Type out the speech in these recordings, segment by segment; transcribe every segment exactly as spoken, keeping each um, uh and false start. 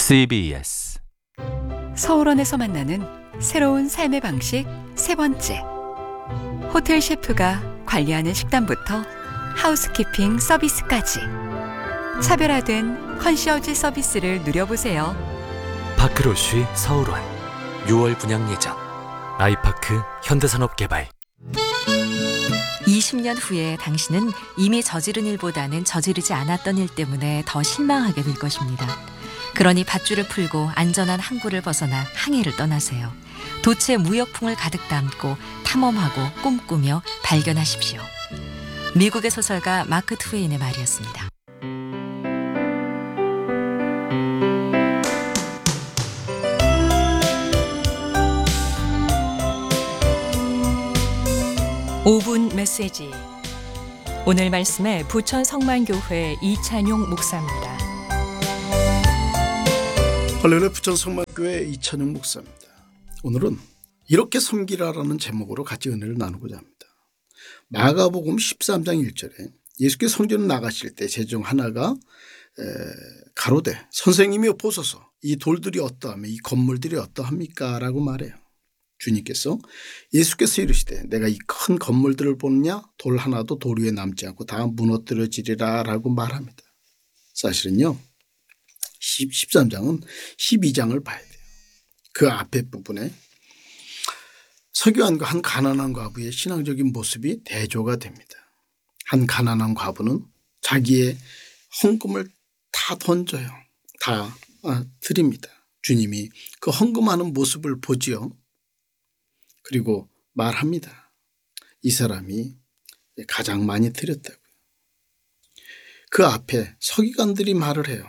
씨비에스 서울원에서 만나는 새로운 삶의 방식 세 번째. 호텔 셰프가 관리하는 식단부터 하우스키핑 서비스까지 차별화된 컨시어지 서비스를 누려보세요. 파크로쉬 서울원 유월 분양 예정. 아이파크 현대산업개발. 이십 년 후에 당신은 이미 저지른 일보다는 저지르지 않았던 일 때문에 더 실망하게 될 것입니다. 그러니 밧줄을 풀고 안전한 항구를 벗어나 항해를 떠나세요. 도체 무역풍을 가득 담고 탐험하고 꿈꾸며 발견하십시오. 미국의 소설가 마크 트웨인의 말이었습니다. 오 분 메시지. 오늘 말씀에 부천 성만교회 이찬용 목사입니다. 할렐루야, 부천 성만교회 이찬용 목사입니다. 오늘은 이렇게 섬기라라는 제목으로 같이 은혜를 나누고자 합니다. 마가복음 십삼 장 일 절에 예수께서 성전을 나가실 때 제중 하나가 가로되 선생님이여 보소서 이 돌들이 어떠하며 이 건물들이 어떠합니까? 라고 말해요. 주님께서 예수께서 이르시되 내가 이 큰 건물들을 보느냐? 돌 하나도 돌 위에 남지 않고 다 무너뜨려지리라 라고 말합니다. 사실은요, 십삼 장은 십이 장을 봐야 돼요. 그 앞에 부분에 서기관과 한 가난한 과부의 신앙적인 모습이 대조가 됩니다. 한 가난한 과부는 자기의 헌금을 다 던져요. 다 드립니다. 주님이 그 헌금하는 모습을 보지요. 그리고 말합니다. 이 사람이 가장 많이 드렸다고요. 그 앞에 서기관들이 말을 해요.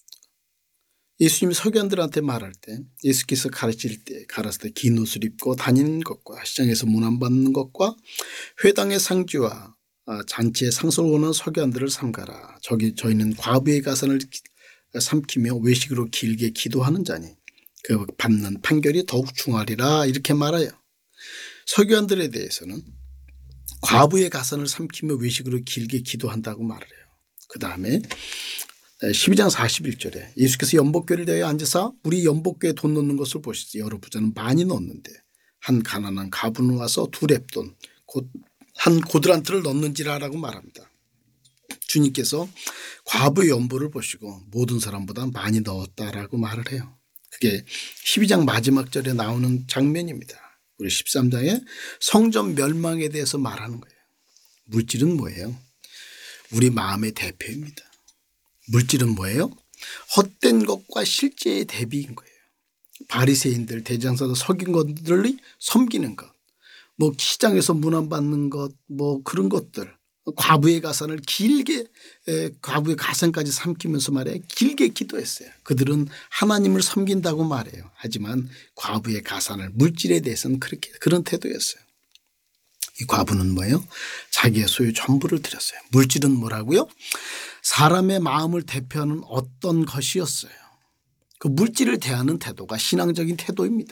예수님이 서기관들한테 말할 때 예수께서 가르칠 때 가라사대 긴 옷을 입고 다니는 것과 시장에서 문안받는 것과 회당의 상주와 잔치에 상소를 오는 서기관들을 삼가라. 저기 저희는 과부의 가산을 삼키며 외식으로 길게 기도하는 자니 그 받는 판결이 더욱 중하리라 이렇게 말해요. 서기관들에 대해서는 과부의 가산을 삼키며 외식으로 길게 기도한다고 말을 해요. 그 다음에 십이 장 사십일 절에 예수께서 연복궤를 대하여 앉으사 우리 연복궤에 돈 넣는 것을 보시지 여러 부자는 많이 넣었는데 한 가난한 가부는 와서 두 렙돈 곧 한 고드란트를 넣는지라라고 말합니다. 주님께서 과부의 연보를 보시고 모든 사람보다 많이 넣었다라고 말을 해요. 그게 십이 장 마지막 절에 나오는 장면입니다. 우리 십삼 장에 성전 멸망에 대해서 말하는 거예요. 물질은 뭐예요? 우리 마음의 대표입니다. 물질은 뭐예요? 헛된 것과 실제의 대비인 거예요. 바리새인들, 대장사도 서기관들이 섬기는 것, 뭐 시장에서 문안받는 것, 뭐 그런 것들, 과부의 가산을 길게 과부의 가산까지 삼키면서 말해 길게 기도했어요. 그들은 하나님을 섬긴다고 말해요. 하지만 과부의 가산을 물질에 대해서는 그렇게 그런 태도였어요. 이 과부는 뭐예요? 자기의 소유 전부를 드렸어요. 물질은 뭐라고요? 사람의 마음을 대표하는 어떤 것이었어요. 그 물질을 대하는 태도가 신앙적인 태도입니다.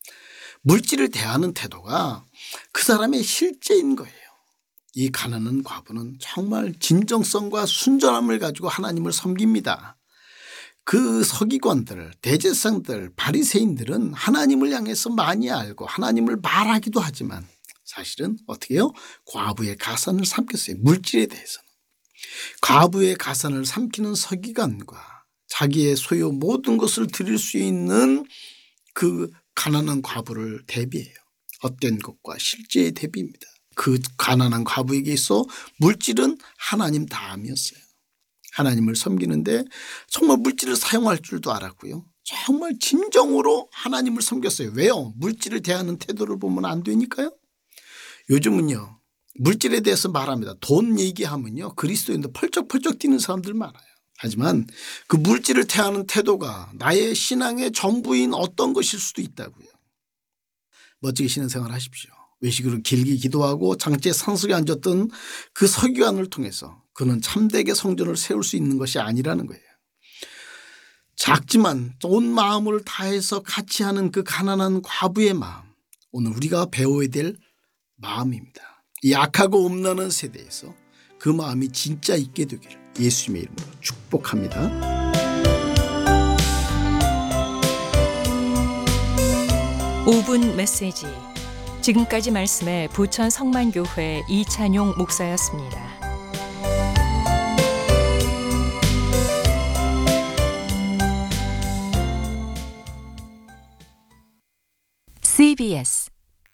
물질을 대하는 태도가 그 사람의 실제인 거예요. 이 가난한 과부는 정말 진정성과 순전함을 가지고 하나님을 섬깁니다. 그 서기관들, 대제사장들, 바리새인들은 하나님을 향해서 많이 알고 하나님을 말하기도 하지만 사실은 어떻게 해요? 과부의 가산을 삼켰어요. 물질에 대해서는. 과부의 가산을 삼키는 서기관과 자기의 소유 모든 것을 드릴 수 있는 그 가난한 과부를 대비해요. 헛된 것과 실제의 대비입니다. 그 가난한 과부에게 있어 물질은 하나님 다음이었어요. 하나님을 섬기는데 정말 물질을 사용할 줄도 알았고요. 정말 진정으로 하나님을 섬겼어요. 왜요? 물질을 대하는 태도를 보면 안 되니까요. 요즘은요. 물질에 대해서 말합니다. 돈 얘기하면요. 그리스도인도 펄쩍펄쩍 뛰는 사람들 많아요. 하지만 그 물질을 대하는 태도가 나의 신앙의 전부인 어떤 것일 수도 있다고요. 멋지게 신앙생활 하십시오. 외식으로 길게 기도하고 장치에 상석에 앉았던 그 서기관을 통해서 그는 참되게 성전을 세울 수 있는 것이 아니라는 거예요. 작지만 온 마음을 다해서 같이 하는 그 가난한 과부의 마음, 오늘 우리가 배워야 될 마음입니다. 이 악하고 음란한 세대에서 그 마음이 진짜 있게 되기를 예수님의 이름으로 축복합니다. 오 분 메시지. 지금까지 말씀에 부천 성만교회 이찬용 목사였습니다. 씨비에스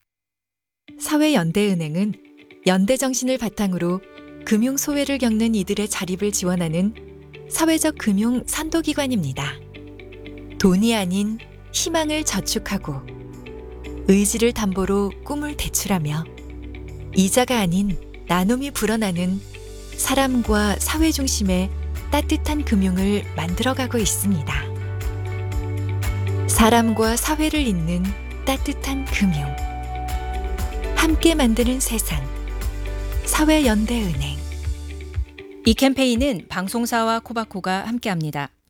사회연대은행은 연대 정신을 바탕으로 금융 소외를 겪는 이들의 자립을 지원하는 사회적 금융 선도기관입니다. 돈이 아닌 희망을 저축하고 의지를 담보로 꿈을 대출하며 이자가 아닌 나눔이 불어나는 사람과 사회 중심의 따뜻한 금융을 만들어가고 있습니다. 사람과 사회를 잇는 따뜻한 금융. 함께 만드는 세상. 사회연대은행. 이 캠페인은 방송사와 코바코가 함께합니다.